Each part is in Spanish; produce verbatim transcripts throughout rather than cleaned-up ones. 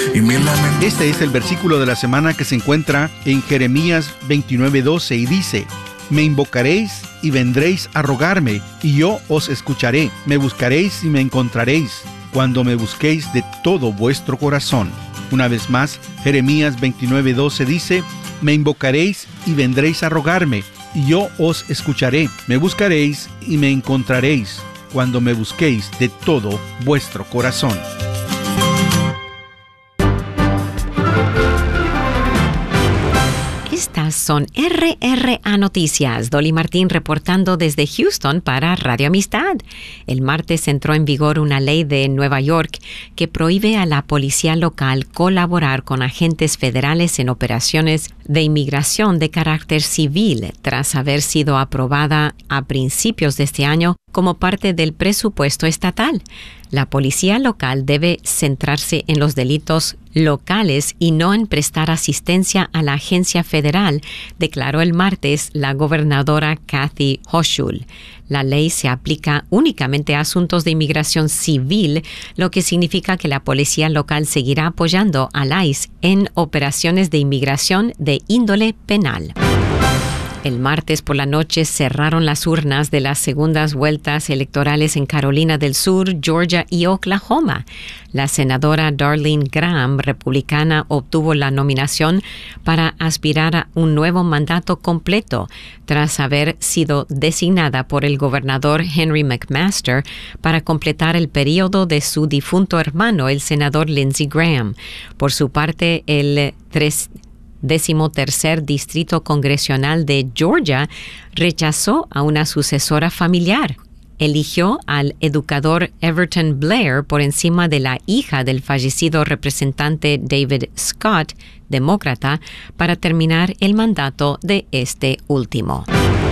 y mi lamento. Este es el versículo de la semana que se encuentra en Jeremías veintinueve doce y dice: Me invocaréis y vendréis a rogarme, y yo os escucharé. Me buscaréis y me encontraréis, cuando me busquéis de todo vuestro corazón. Una vez más, Jeremías veintinueve doce dice: Me invocaréis y vendréis a rogarme, y yo os escucharé. Me buscaréis y me encontraréis, cuando me busquéis de todo vuestro corazón. Estas son R R A Noticias. Dolly Martín reportando desde Houston para Radio Amistad. El martes entró en vigor una ley de Nueva York que prohíbe a la policía local colaborar con agentes federales en operaciones de inmigración de carácter civil, tras haber sido aprobada a principios de este año como parte del presupuesto estatal. La policía local debe centrarse en los delitos locales y no en prestar asistencia a la agencia federal, declaró el martes la gobernadora Kathy Hochul. La ley se aplica únicamente a asuntos de inmigración civil, lo que significa que la policía local seguirá apoyando al I C E en operaciones de inmigración de índole penal. El martes por la noche cerraron las urnas de las segundas vueltas electorales en Carolina del Sur, Georgia y Oklahoma. La senadora Darlene Graham, republicana, obtuvo la nominación para aspirar a un nuevo mandato completo, tras haber sido designada por el gobernador Henry McMaster para completar el periodo de su difunto hermano, el senador Lindsey Graham. Por su parte, el tres decimotercer Distrito Congresional de Georgia rechazó a una sucesora familiar. Eligió al educador Everton Blair por encima de la hija del fallecido representante David Scott, demócrata, para terminar el mandato de este último.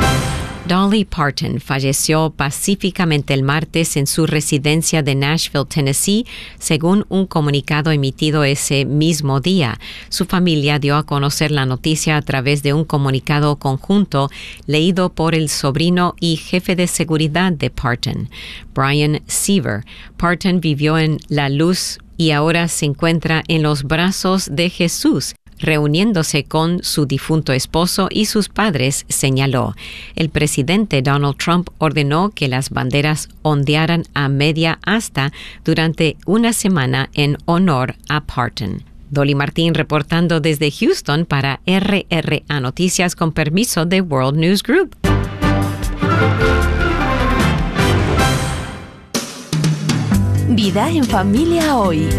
Dolly Parton falleció pacíficamente el martes en su residencia de Nashville, Tennessee, según un comunicado emitido ese mismo día. Su familia dio a conocer la noticia a través de un comunicado conjunto leído por el sobrino y jefe de seguridad de Parton, Brian Seaver. Parton vivió en la luz y ahora se encuentra en los brazos de Jesús, reuniéndose con su difunto esposo y sus padres, señaló. El presidente Donald Trump ordenó que las banderas ondearan a media asta durante una semana en honor a Parton. Dolly Martín reportando desde Houston para R R A Noticias con permiso de World News Group. Vida en familia hoy.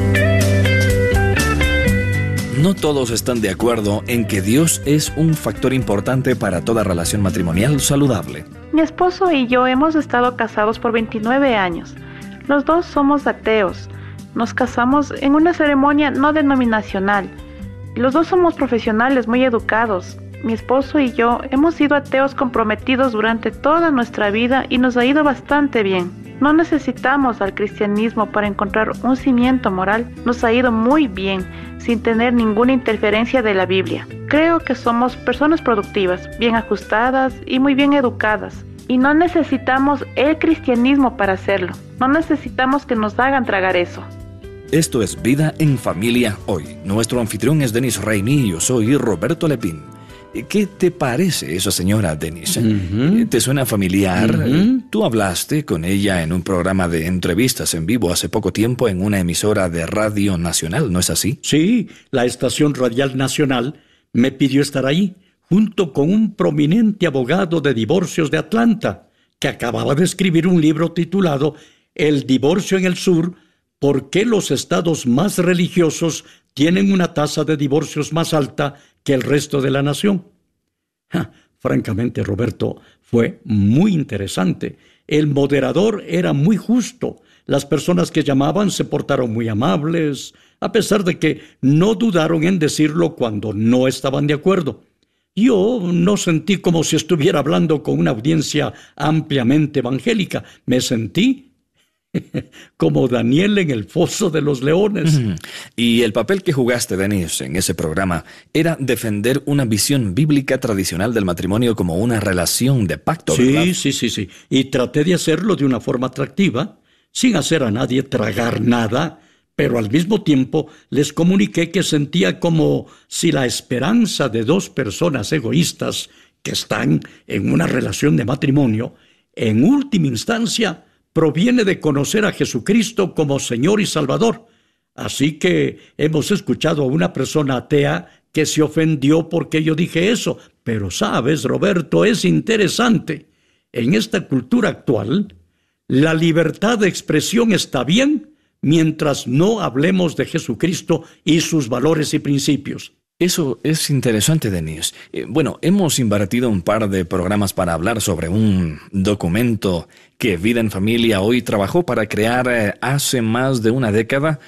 No todos están de acuerdo en que Dios es un factor importante para toda relación matrimonial saludable. Mi esposo y yo hemos estado casados por veintinueve años. Los dos somos ateos. Nos casamos en una ceremonia no denominacional. Los dos somos profesionales muy educados. Mi esposo y yo hemos sido ateos comprometidos durante toda nuestra vida y nos ha ido bastante bien. No necesitamos al cristianismo para encontrar un cimiento moral. Nos ha ido muy bien, sin tener ninguna interferencia de la Biblia. Creo que somos personas productivas, bien ajustadas y muy bien educadas. Y no necesitamos el cristianismo para hacerlo. No necesitamos que nos hagan tragar eso. Esto es Vida en Familia hoy. Nuestro anfitrión es Denis Raimi y yo soy Roberto Lepín. ¿Qué te parece esa señora, Denis? Uh-huh. ¿Te suena familiar? Uh-huh. Tú hablaste con ella en un programa de entrevistas en vivo hace poco tiempo en una emisora de Radio Nacional, ¿no es así? Sí, la estación radial nacional me pidió estar ahí, junto con un prominente abogado de divorcios de Atlanta, que acababa de escribir un libro titulado El divorcio en el sur, ¿por qué los estados más religiosos tienen una tasa de divorcios más alta que el resto de la nación? Ja, francamente, Roberto, fue muy interesante. El moderador era muy justo. Las personas que llamaban se portaron muy amables, a pesar de que no dudaron en decirlo cuando no estaban de acuerdo. Yo no sentí como si estuviera hablando con una audiencia ampliamente evangélica. Me sentí como Daniel en el foso de los leones. Y el papel que jugaste, Denis, en ese programa era defender una visión bíblica tradicional del matrimonio como una relación de pacto, ¿verdad? Sí, sí, sí, sí. Y traté de hacerlo de una forma atractiva, sin hacer a nadie tragar nada, pero al mismo tiempo les comuniqué que sentía como si la esperanza de dos personas egoístas que están en una relación de matrimonio, en última instancia, proviene de conocer a Jesucristo como Señor y Salvador. Así que hemos escuchado a una persona atea que se ofendió porque yo dije eso. Pero sabes, Roberto, es interesante. En esta cultura actual, la libertad de expresión está bien mientras no hablemos de Jesucristo y sus valores y principios. Eso es interesante, Denis. Eh, bueno, hemos invertido un par de programas para hablar sobre un documento que Vida en Familia Hoy trabajó para crear eh, hace más de una década,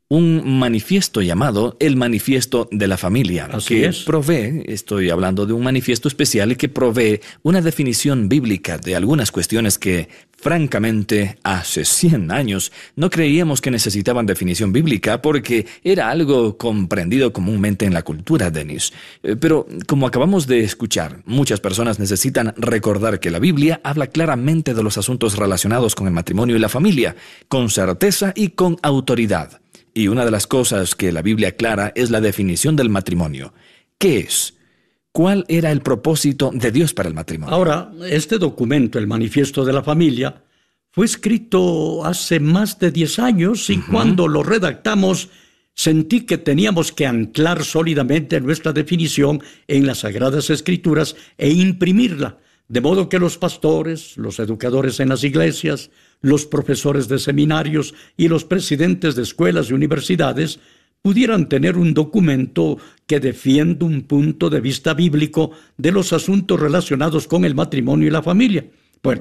un manifiesto llamado el Manifiesto de la Familia, Así que es. provee, estoy hablando de un manifiesto especial que provee una definición bíblica de algunas cuestiones que, francamente, hace cien años no creíamos que necesitaban definición bíblica porque era algo comprendido comúnmente en la cultura, Denis. Eh, Pero, como acabamos de escuchar, muchas personas necesitan recordar que la Biblia habla claramente de los asuntos relacionados con el matrimonio y la familia, con certeza y con autoridad. Y una de las cosas que la Biblia aclara es la definición del matrimonio. ¿Qué es? ¿Cuál era el propósito de Dios para el matrimonio? Ahora, este documento, el Manifiesto de la Familia, fue escrito hace más de diez años y uh-huh. cuando lo redactamos sentí que teníamos que anclar sólidamente nuestra definición en las Sagradas Escrituras e imprimirla, de modo que los pastores, los educadores en las iglesias, los profesores de seminarios y los presidentes de escuelas y universidades pudieran tener un documento que defienda un punto de vista bíblico de los asuntos relacionados con el matrimonio y la familia. Bueno,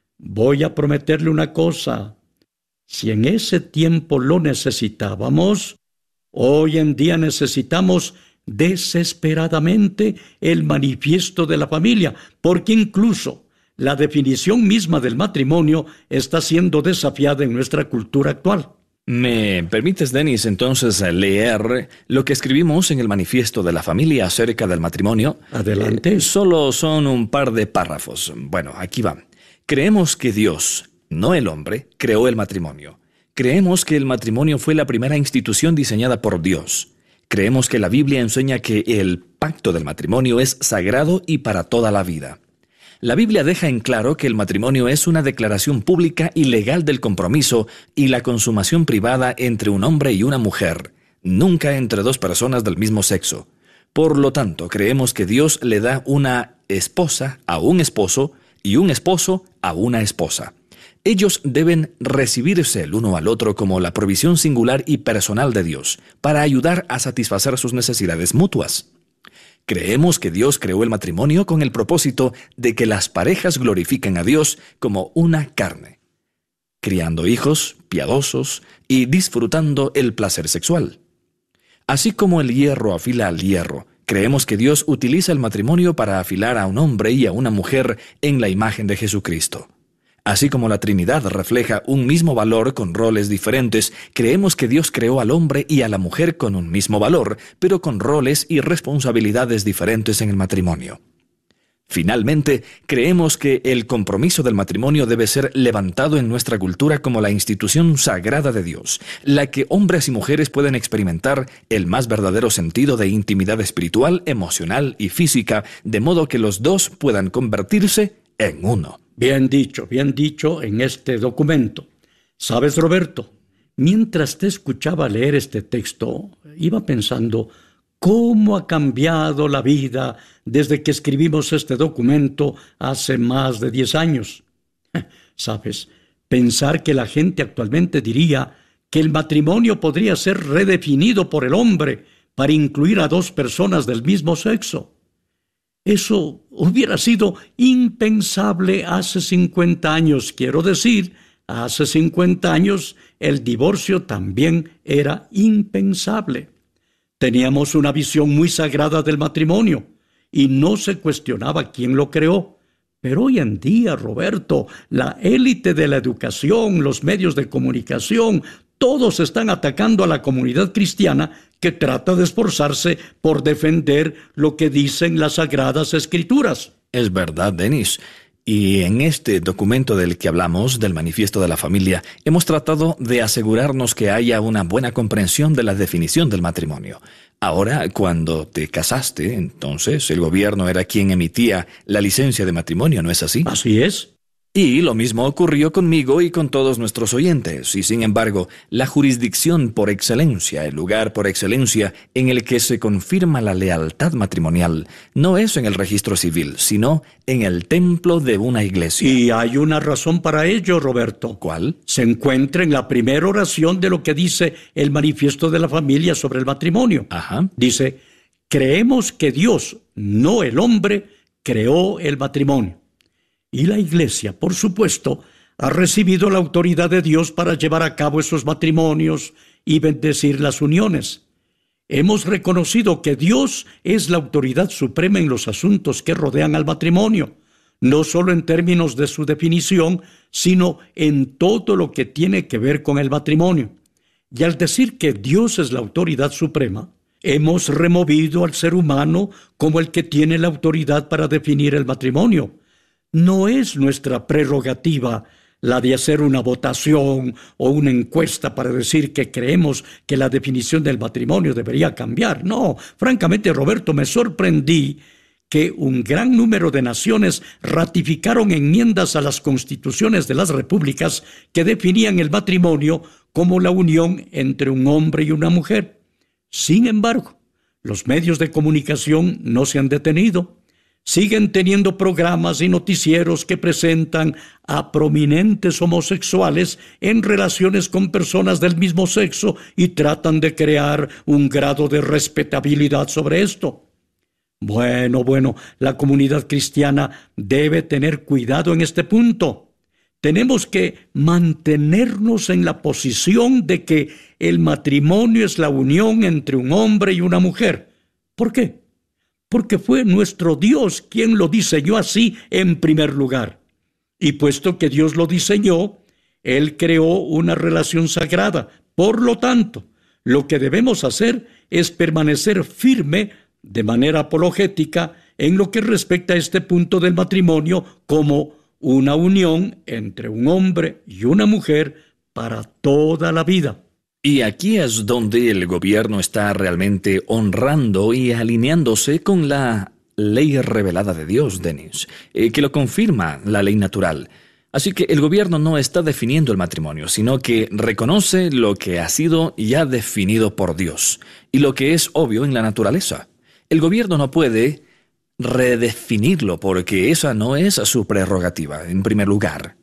voy a prometerle una cosa. Si en ese tiempo lo necesitábamos, hoy en día necesitamos desesperadamente el Manifiesto de la Familia, porque incluso la definición misma del matrimonio está siendo desafiada en nuestra cultura actual. ¿Me permites, Denis, entonces leer lo que escribimos en el Manifiesto de la Familia acerca del matrimonio? Adelante. Eh, solo son un par de párrafos. Bueno, aquí va. Creemos que Dios, no el hombre, creó el matrimonio. Creemos que el matrimonio fue la primera institución diseñada por Dios. Creemos que la Biblia enseña que el pacto del matrimonio es sagrado y para toda la vida. La Biblia deja en claro que el matrimonio es una declaración pública y legal del compromiso y la consumación privada entre un hombre y una mujer, nunca entre dos personas del mismo sexo. Por lo tanto, creemos que Dios le da una esposa a un esposo y un esposo a una esposa. Ellos deben recibirse el uno al otro como la provisión singular y personal de Dios, para ayudar a satisfacer sus necesidades mutuas. Creemos que Dios creó el matrimonio con el propósito de que las parejas glorifiquen a Dios como una carne, criando hijos piadosos y disfrutando el placer sexual. Así como el hierro afila al hierro, creemos que Dios utiliza el matrimonio para afilar a un hombre y a una mujer en la imagen de Jesucristo. Así como la Trinidad refleja un mismo valor con roles diferentes, creemos que Dios creó al hombre y a la mujer con un mismo valor, pero con roles y responsabilidades diferentes en el matrimonio. Finalmente, creemos que el compromiso del matrimonio debe ser levantado en nuestra cultura como la institución sagrada de Dios, la que hombres y mujeres pueden experimentar el más verdadero sentido de intimidad espiritual, emocional y física, de modo que los dos puedan convertirse en uno. Bien dicho, bien dicho en este documento. ¿Sabes, Roberto? Mientras te escuchaba leer este texto, iba pensando cómo ha cambiado la vida desde que escribimos este documento hace más de diez años. ¿Sabes? Pensar que la gente actualmente diría que el matrimonio podría ser redefinido por el hombre para incluir a dos personas del mismo sexo. Eso hubiera sido impensable hace cincuenta años. Quiero decir, hace cincuenta años el divorcio también era impensable. Teníamos una visión muy sagrada del matrimonio y no se cuestionaba quién lo creó. Pero hoy en día, Roberto, la élite de la educación, los medios de comunicación, todos están atacando a la comunidad cristiana que trata de esforzarse por defender lo que dicen las Sagradas Escrituras. Es verdad, Denis. Y en este documento del que hablamos, del Manifiesto de la Familia, hemos tratado de asegurarnos que haya una buena comprensión de la definición del matrimonio. Ahora, cuando te casaste, entonces el gobierno era quien emitía la licencia de matrimonio, ¿no es así? Así es. Y lo mismo ocurrió conmigo y con todos nuestros oyentes. Y sin embargo, la jurisdicción por excelencia, el lugar por excelencia en el que se confirma la lealtad matrimonial, no es en el registro civil, sino en el templo de una iglesia. Y hay una razón para ello, Roberto. ¿Cuál? Se encuentra en la primera oración de lo que dice el Manifiesto de la Familia sobre el matrimonio. Ajá. Dice, creemos que Dios, no el hombre, creó el matrimonio. Y la Iglesia, por supuesto, ha recibido la autoridad de Dios para llevar a cabo esos matrimonios y bendecir las uniones. Hemos reconocido que Dios es la autoridad suprema en los asuntos que rodean al matrimonio, no solo en términos de su definición, sino en todo lo que tiene que ver con el matrimonio. Y al decir que Dios es la autoridad suprema, hemos removido al ser humano como el que tiene la autoridad para definir el matrimonio. No es nuestra prerrogativa la de hacer una votación o una encuesta para decir que creemos que la definición del matrimonio debería cambiar. No, francamente, Roberto, me sorprendí que un gran número de naciones ratificaron enmiendas a las constituciones de las repúblicas que definían el matrimonio como la unión entre un hombre y una mujer. Sin embargo, los medios de comunicación no se han detenido. Siguen teniendo programas y noticieros que presentan a prominentes homosexuales en relaciones con personas del mismo sexo y tratan de crear un grado de respetabilidad sobre esto. Bueno, bueno, la comunidad cristiana debe tener cuidado en este punto. Tenemos que mantenernos en la posición de que el matrimonio es la unión entre un hombre y una mujer. ¿Por qué? Porque fue nuestro Dios quien lo diseñó así en primer lugar. Y puesto que Dios lo diseñó, Él creó una relación sagrada. Por lo tanto, lo que debemos hacer es permanecer firme de manera apologética en lo que respecta a este punto del matrimonio como una unión entre un hombre y una mujer para toda la vida. Y aquí es donde el gobierno está realmente honrando y alineándose con la ley revelada de Dios, Dennis, eh, que lo confirma la ley natural. Así que el gobierno no está definiendo el matrimonio, sino que reconoce lo que ha sido ya definido por Dios y lo que es obvio en la naturaleza. El gobierno no puede redefinirlo porque esa no es su prerrogativa, en primer lugar.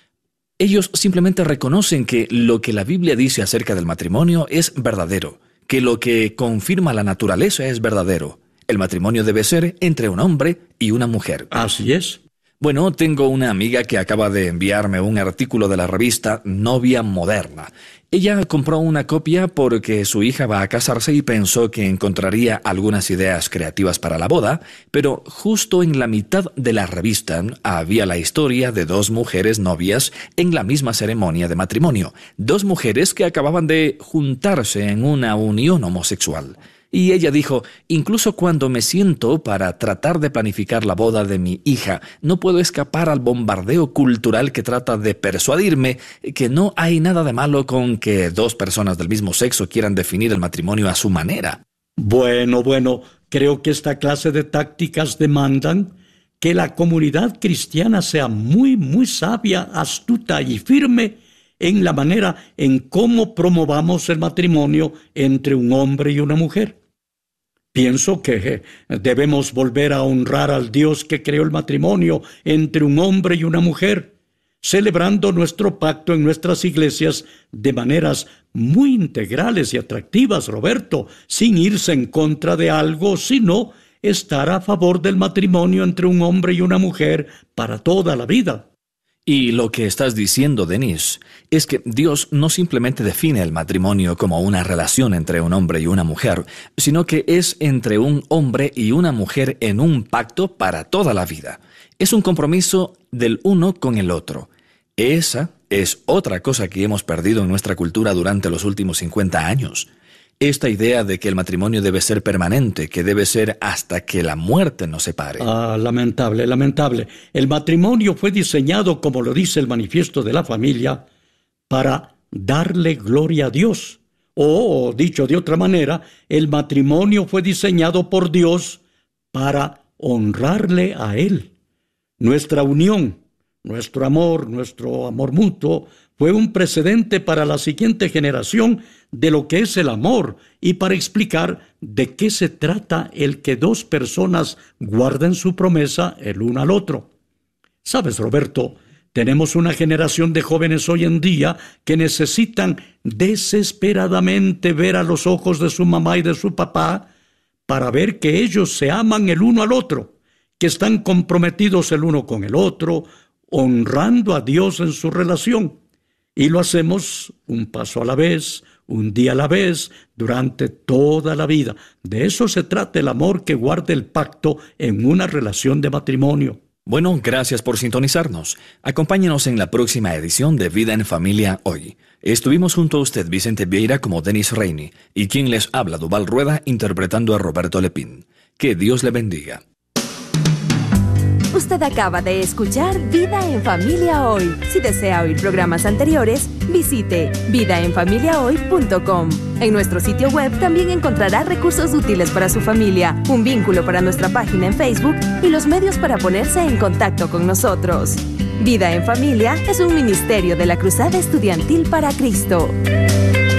Ellos simplemente reconocen que lo que la Biblia dice acerca del matrimonio es verdadero, que lo que confirma la naturaleza es verdadero. El matrimonio debe ser entre un hombre y una mujer. Así es. Bueno, tengo una amiga que acaba de enviarme un artículo de la revista Novia Moderna. Ella compró una copia porque su hija va a casarse y pensó que encontraría algunas ideas creativas para la boda, pero justo en la mitad de la revista había la historia de dos mujeres novias en la misma ceremonia de matrimonio, dos mujeres que acababan de juntarse en una unión homosexual. Y ella dijo, incluso cuando me siento para tratar de planificar la boda de mi hija, no puedo escapar al bombardeo cultural que trata de persuadirme que no hay nada de malo con que dos personas del mismo sexo quieran definir el matrimonio a su manera. Bueno, bueno, creo que esta clase de tácticas demandan que la comunidad cristiana sea muy, muy sabia, astuta y firme en la manera en cómo promovamos el matrimonio entre un hombre y una mujer. Pienso que debemos volver a honrar al Dios que creó el matrimonio entre un hombre y una mujer, celebrando nuestro pacto en nuestras iglesias de maneras muy integrales y atractivas, Roberto, sin irse en contra de algo, sino estar a favor del matrimonio entre un hombre y una mujer para toda la vida. Y lo que estás diciendo, Denise, es que Dios no simplemente define el matrimonio como una relación entre un hombre y una mujer, sino que es entre un hombre y una mujer en un pacto para toda la vida. Es un compromiso del uno con el otro. Esa es otra cosa que hemos perdido en nuestra cultura durante los últimos cincuenta años. esta idea de que el matrimonio debe ser permanente, que debe ser hasta que la muerte nos separe. Ah, lamentable, lamentable. El matrimonio fue diseñado, como lo dice el Manifiesto de la Familia, para darle gloria a Dios. O, dicho de otra manera, el matrimonio fue diseñado por Dios para honrarle a Él. Nuestra unión, nuestro amor, nuestro amor mutuo, fue un precedente para la siguiente generación de lo que es el amor y para explicar de qué se trata el que dos personas guarden su promesa el uno al otro. ¿Sabes, Roberto? Tenemos una generación de jóvenes hoy en día que necesitan desesperadamente ver a los ojos de su mamá y de su papá para ver que ellos se aman el uno al otro, que están comprometidos el uno con el otro, honrando a Dios en su relación. Y lo hacemos un paso a la vez, un día a la vez, durante toda la vida. De eso se trata el amor que guarda el pacto en una relación de matrimonio. Bueno, gracias por sintonizarnos. Acompáñenos en la próxima edición de Vida en Familia Hoy. Estuvimos junto a usted, Vicente Vieira, como Denis Reini, y quien les habla, Duval Rueda, interpretando a Roberto Lepín. Que Dios le bendiga. Usted acaba de escuchar Vida en Familia Hoy. Si desea oír programas anteriores, visite vida en familia hoy punto com. En nuestro sitio web también encontrará recursos útiles para su familia, un vínculo para nuestra página en Facebook y los medios para ponerse en contacto con nosotros. Vida en Familia es un ministerio de la Cruzada Estudiantil para Cristo.